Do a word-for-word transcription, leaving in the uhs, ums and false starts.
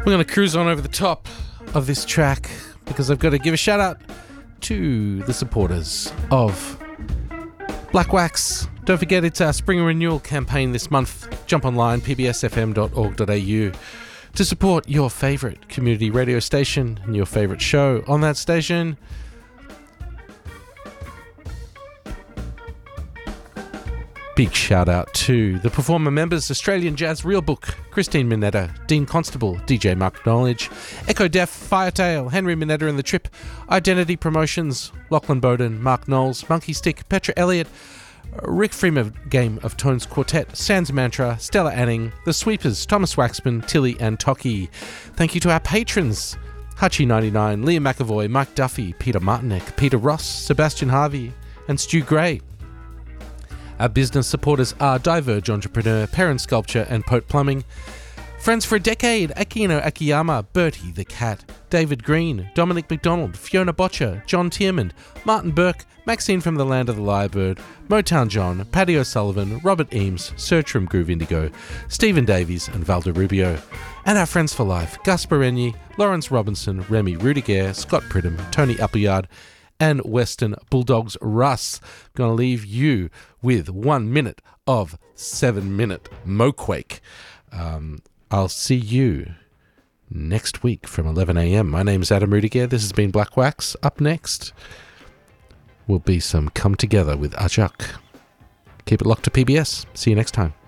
We're going to cruise on over the top of this track because I've got to give a shout out to the supporters of Black Wax. Don't forget it's our spring renewal campaign this month. Jump online, p b s f m dot org dot a u, to support your favourite community radio station and your favourite show on that station. Big shout out to the performer members: Australian Jazz Real Book, Christine Minetta, Dean Constable, D J Mark Knowledge, Echo Def, Firetail, Henry Minetta and the Trip, Identity Promotions, Lachlan Bowden, Mark Knowles, Monkey Stick, Petra Elliott, Rick Freeman Game of Tones Quartet, Sans Mantra, Stella Anning, The Sweepers, Thomas Waxman, Tilly and Tocky. Thank you to our patrons: Hutchie ninety-nine, Liam McAvoy, Mike Duffy, Peter Martinek, Peter Ross, Sebastian Harvey and Stu Gray. Our business supporters are Diverge Entrepreneur, Parent Sculpture and Pote Plumbing. Friends for a decade: Akino Akiyama, Bertie the Cat, David Green, Dominic McDonald, Fiona Botcher, John Tierman, Martin Burke, Maxine from the Land of the Lyrebird, Motown John, Paddy O'Sullivan, Robert Eames, Search from Groove Indigo, Stephen Davies and Valda Rubio. And our friends for life: Gus Barenyi, Lawrence Robinson, Remy Rudiger, Scott Pridham, Tony Appleyard and Western Bulldogs Russ. Gonna leave you with one minute of seven minute Moquake. Um, I'll see you next week from eleven a.m. My name is Adam Rudiger. This has been Black Wax. Up next will be some Come Together with Ajak. Keep it locked to P B S. See you next time.